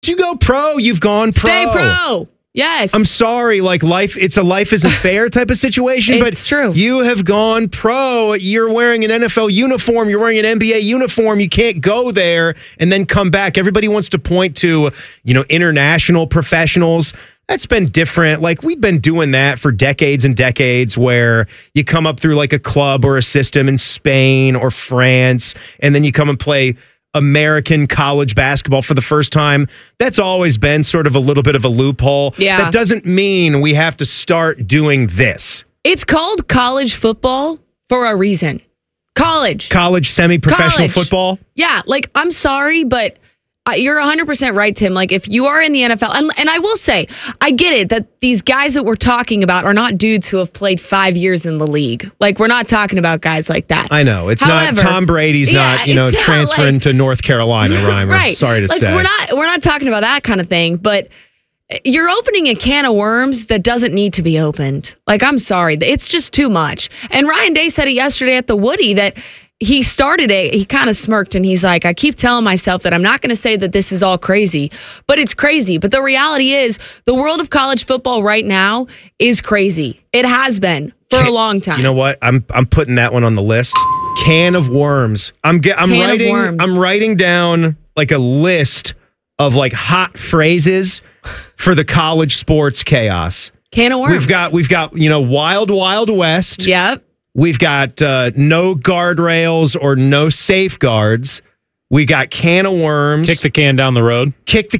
You go pro, you've gone pro. Stay pro. Yes. I'm sorry, like life isn't fair type of situation, but it's true. You have gone pro. You're wearing an NFL uniform, you're wearing an NBA uniform. You can't go there and then come back. Everybody wants to point to, international professionals. That's been different. Like we've been doing that for decades and decades where you come up through like a club or a system in Spain or France, and then you come and play American college basketball for the first time. That's always been sort of a little bit of a loophole. Yeah. That doesn't mean we have to start doing this. It's called college football for a reason. College semi-professional football. Yeah, like I'm sorry, but you're 100% right, Tim. Like if you are in the NFL, and I will say, I get it that these guys that we're talking about are not dudes who have played 5 years in the league. Like we're not talking about guys like that. I know it's not Tom Brady's not transferring to North Carolina, Reimer. Right. Sorry to say. We're not talking about that kind of thing, but you're opening a can of worms that doesn't need to be opened. Like I'm sorry, it's just too much. And Ryan Day said it yesterday at the Woody that he kind of smirked and he's like, I keep telling myself that I'm not going to say that this is all crazy, but it's crazy. But the reality is the world of college football right now is crazy. It has been for a long time. You know what? I'm putting that one on the list. Can of worms. I'm writing down like a list of like hot phrases for the college sports chaos. Can of worms. We've got Wild Wild West. Yep. We've got no guardrails or no safeguards. We got can of worms. Kick the can down the road.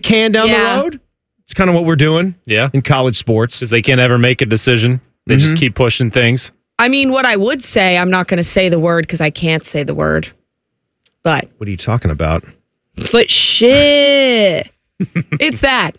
The road. It's kind of what we're doing in college sports. Because they can't ever make a decision. They just keep pushing things. I mean, what I would say, I'm not going to say the word because I can't say the word. But what are you talking about? But shit. It's that.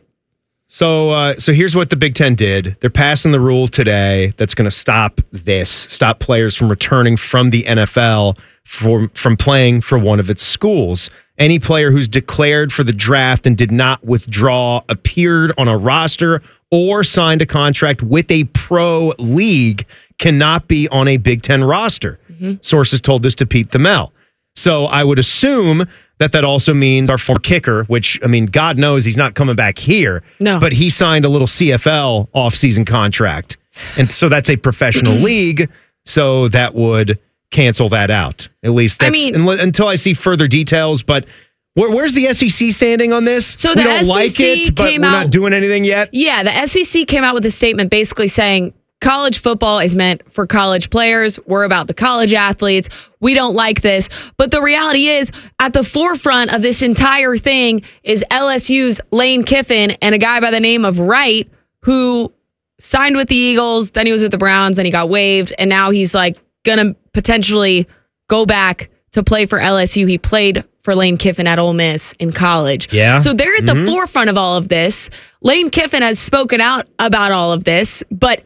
So here's what the Big Ten did. They're passing the rule today that's going to stop players from returning from the NFL from playing for one of its schools. Any player who's declared for the draft and did not withdraw, appeared on a roster, or signed a contract with a pro league cannot be on a Big Ten roster. Sources told this to Pete Thamel. So I would assume that also means our former kicker, which, I mean, God knows he's not coming back here. No. But he signed a little CFL offseason contract. And so that's a professional league. So that would cancel that out. At least that's, until I see further details. But where's the SEC standing on this? So we don't like it, but we're not doing anything yet? Yeah, the SEC came out with a statement basically saying, college football is meant for college players. We're about the college athletes. We don't like this. But the reality is, at the forefront of this entire thing is LSU's Lane Kiffin and a guy by the name of Wright, who signed with the Eagles, then he was with the Browns, then he got waived, and now he's like gonna potentially go back to play for LSU. He played for Lane Kiffin at Ole Miss in college. Yeah. So they're at the forefront of all of this. Lane Kiffin has spoken out about all of this, but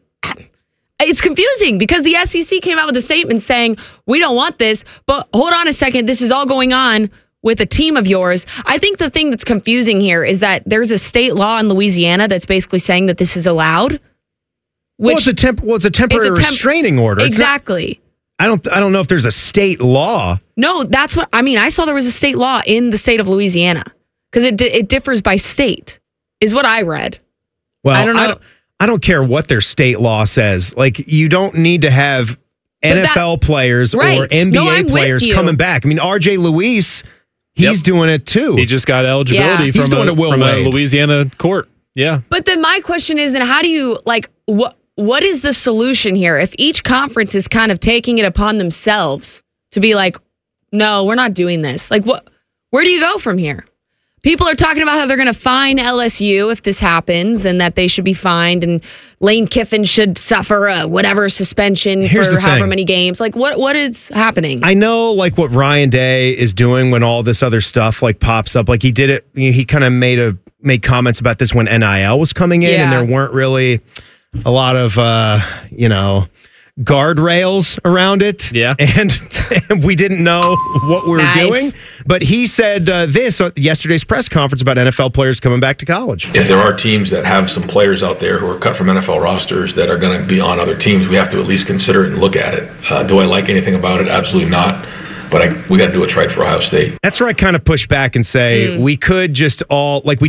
it's confusing because the SEC came out with a statement saying, we don't want this, but hold on a second, this is all going on with a team of yours. I think the thing that's confusing here is that there's a state law in Louisiana that's basically saying that this is allowed. It's a temporary restraining order. Exactly. I don't know if there's a state law. No, that's what I mean. I saw there was a state law in the state of Louisiana because it differs by state, is what I read. Well, I don't know. I don't care what their state law says. Like, you don't need to have NFL players or NBA players coming back. I mean, RJ Luis, he's doing it too. He just got eligibility from a Louisiana court. Yeah. But then my question is, then how do you, like, what is the solution here? If each conference is kind of taking it upon themselves to be like, no, we're not doing this. Like, where do you go from here? People are talking about how they're going to fine LSU if this happens and that they should be fined and Lane Kiffin should suffer a whatever suspension for however many games. Like, what is happening? I know, like, what Ryan Day is doing when all this other stuff, like, pops up. Like, he did it. He kind of made comments about this when NIL was coming in and there weren't really a lot of, guardrails around it. Yeah. And we didn't know what we were doing. But he said this at yesterday's press conference about NFL players coming back to college. If there are teams that have some players out there who are cut from NFL rosters that are going to be on other teams, we have to at least consider it and look at it. Do I like anything about it? Absolutely not. but we got to do what's right for Ohio State. That's where I kind of push back and say we could just all, like we